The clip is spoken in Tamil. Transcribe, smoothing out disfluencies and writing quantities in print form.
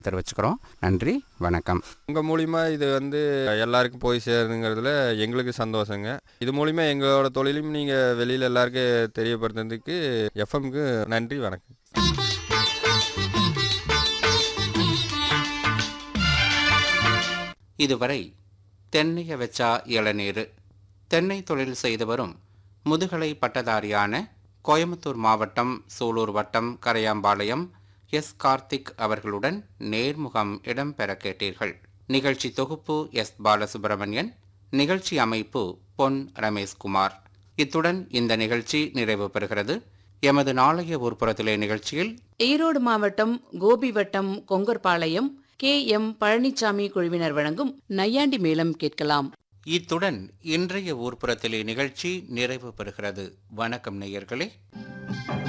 தெரிவிச்சுக்கிறோம். நன்றி, வணக்கம். உங்கள் மூலிமா இது எல்லாருக்கும் போய் சேருங்கிறதுல எங்களுக்கு சந்தோஷங்க. இது மூலிமா எங்களோட தொழிலையும் நீங்கள் வெளியில் எல்லாருக்கும் தெரியப்படுத்துறதுக்கு எஃப்எம்க்கு நன்றி, வணக்கம். இதுவரை தென்னைய வச்சா இளநீர், தென்னை தொழில் செய்து வரும் முதுகலை பட்டதாரியான கோயம்புத்தூர் மாவட்டம் சூலூர் வட்டம் கரையாம்பாளையம் எஸ். கார்த்திக் அவர்களுடன் நேர்முகம் இடம்பெற கேட்டீர்கள். நிகழ்ச்சி தொகுப்பு எஸ். பாலசுப்ரமணியன், நிகழ்ச்சி அமைப்பு பொன் ரமேஷ்குமார். இத்துடன் இந்த நிகழ்ச்சி நிறைவு பெறுகிறது. எமது நாளைய ஊர்ப்புறத்திலே நிகழ்ச்சியில் ஈரோடு மாவட்டம் கோபி வட்டம் கொங்கர்பாளையம் KM பழனிசாமி குழுவினர் வழங்கும் நையாண்டி மேளம் கேட்கலாம். இத்துடன் இன்றைய ஊர்ப்புறத்திலே நிகழ்ச்சி நிறைவு பெறுகிறது. வணக்கம் நேயர்களே.